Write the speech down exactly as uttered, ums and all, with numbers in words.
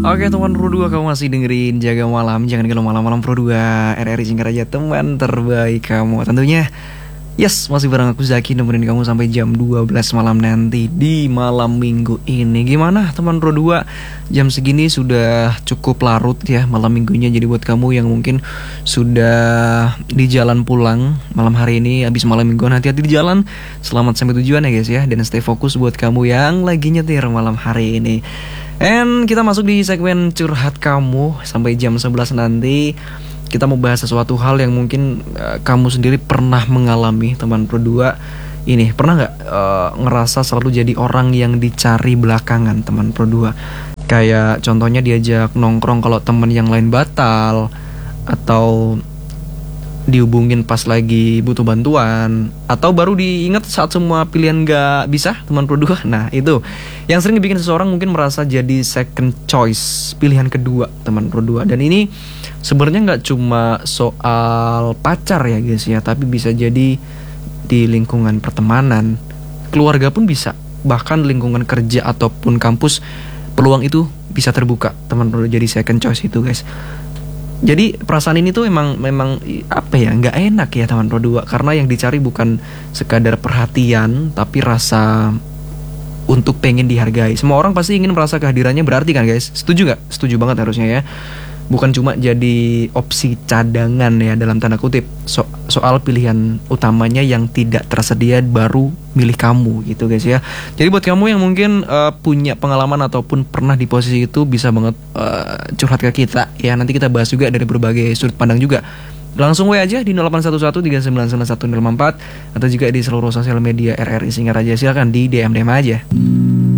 Oke teman Pro dua, kamu masih dengerin Jaga Malam. Jangan kalau malam-malam Pro dua, R R I singkat aja teman terbaik kamu. Tentunya yes, masih bareng aku Zaki, nemenin kamu sampai jam dua belas malam nanti di malam minggu ini. Gimana teman Pro dua? Jam segini sudah cukup larut ya malam minggunya. Jadi buat kamu yang mungkin sudah di jalan pulang malam hari ini, habis malam mingguan, hati-hati di jalan. Selamat sampai tujuan ya guys ya. Dan stay fokus buat kamu yang lagi nyetir malam hari ini. And kita masuk di segmen curhat kamu sampai jam sebelas nanti. Kita mau bahas sesuatu hal yang mungkin uh, kamu sendiri pernah mengalami teman Pro dua. Ini pernah gak uh, ngerasa selalu jadi orang yang dicari belakangan teman Pro dua? Kayak contohnya diajak nongkrong kalau temen yang lain batal, atau dihubungin pas lagi butuh bantuan, atau baru diingat saat semua pilihan gak bisa teman Pro dua. Nah itu yang sering bikin seseorang mungkin merasa jadi second choice, pilihan kedua teman Pro dua. Dan ini sebenarnya gak cuma soal pacar ya guys ya, tapi bisa jadi di lingkungan pertemanan, keluarga pun bisa, bahkan lingkungan kerja ataupun kampus, peluang itu bisa terbuka teman Pro dua jadi second choice itu guys. Jadi perasaan ini tuh emang memang apa ya, nggak enak ya teman Pro dua, karena yang dicari bukan sekadar perhatian, tapi rasa untuk pengen dihargai. Semua orang pasti ingin merasa kehadirannya berarti kan guys. Setuju nggak? Setuju banget harusnya ya. Bukan cuma jadi opsi cadangan ya dalam tanda kutip. So, soal pilihan utamanya yang tidak tersedia baru milih kamu gitu guys ya. Jadi buat kamu yang mungkin uh, punya pengalaman ataupun pernah di posisi itu, bisa banget uh, curhat ke kita ya. Nanti kita bahas juga dari berbagai sudut pandang juga. Langsung W A aja di nol delapan satu satu tiga sembilan sembilan satu nol empat, atau juga di seluruh sosial media R R I singkat aja, silakan di D M D M aja.